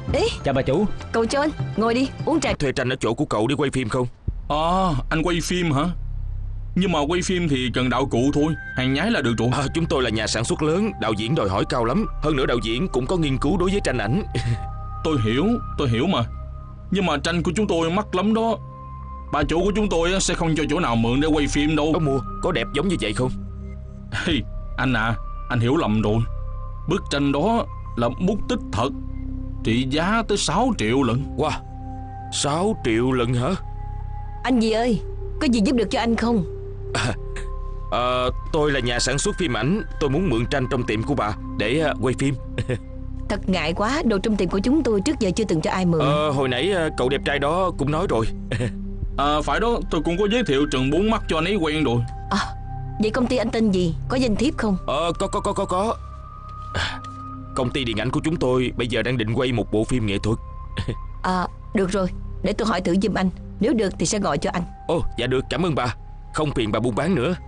Ê, chào bà chủ. cậu cho anh ngồi đi uống trà. Thuê tranh ở chỗ của cậu đi quay phim không? Anh quay phim hả? Nhưng mà quay phim thì cần đạo cụ thôi, hàng nhái là được rồi. Chúng tôi là nhà sản xuất lớn, đạo diễn đòi hỏi cao lắm. Hơn nữa đạo diễn cũng có nghiên cứu đối với tranh ảnh. Tôi hiểu mà. Nhưng mà tranh của chúng tôi mắc lắm đó. Bà chủ của chúng tôi sẽ không cho chỗ nào mượn để quay phim đâu. Có mua, có đẹp giống như vậy không? Hey, anh à, anh hiểu lầm rồi. Bức tranh đó là bút tích thật, trị giá tới 6 triệu lận. Wow, 6 triệu lận hả? Anh gì ơi, có gì giúp được cho anh không? Tôi là nhà sản xuất phim ảnh. Tôi muốn mượn tranh trong tiệm của bà để quay phim. Thật ngại quá, đồ trong tiệm của chúng tôi trước giờ chưa từng cho ai mượn. Hồi nãy cậu đẹp trai đó cũng nói rồi. Phải đó, tôi cũng có giới thiệu Trần Bốn Mắt cho anh ấy quen rồi. Vậy công ty anh tên gì? Có danh thiếp không? Có. Công ty điện ảnh của chúng tôi bây giờ đang định quay một bộ phim nghệ thuật. Được rồi, để tôi hỏi thử giùm anh. Nếu được thì sẽ gọi cho anh. Dạ được, cảm ơn bà. Không phiền bà buôn bán nữa.